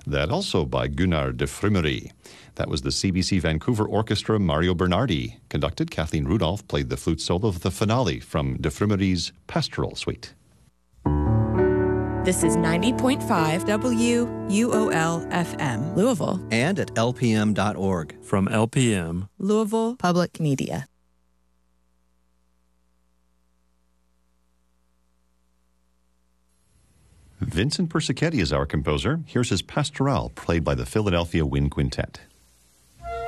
that also by Gunnar de Frumery. That was the CBC Vancouver Orchestra. Mario Bernardi conducted. Kathleen Rudolph played the flute solo of the finale from de Frumery's Pastoral Suite. This is 90.5 WUOL FM, Louisville. And at lpm.org. From LPM, Louisville Public Media. Vincent Persichetti is our composer. Here's his Pastoral, played by the Philadelphia Wind Quintet.